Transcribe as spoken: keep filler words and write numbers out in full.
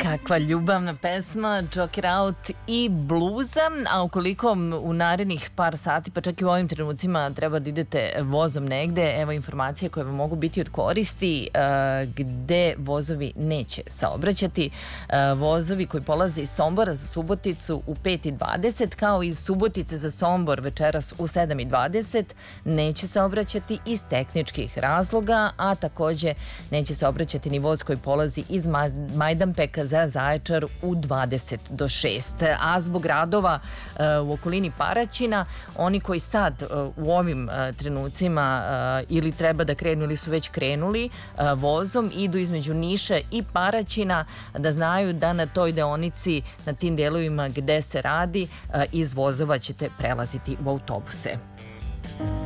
Kakva ljubavna pesma, Joker Out i bluza, a ukoliko u narednih par sati, pa čak i u ovim trenucima treba da idete vozom negde, evo informacije koje vam mogu biti od koristi, gde vozovi neće saobraćati. Vozovi koji polaze iz Sombora za Suboticu u pet i dvadeset, kao iz Subotice za Sombor večeras u sedam i dvadeset, neće saobraćati iz tehničkih razloga, a takođe neće saobraćati ni voz koji polazi iz Majdanpeka za Zaječar u dvadeset do šest. A zbog radova u okolini Paraćina, oni koji sad u ovim trenucima ili treba da krenu ili su već krenuli vozom, idu između Niša i Paraćina, da znaju da na toj deonici, na tim delovima gde se radi, iz vozova ćete prelaziti u autobuse.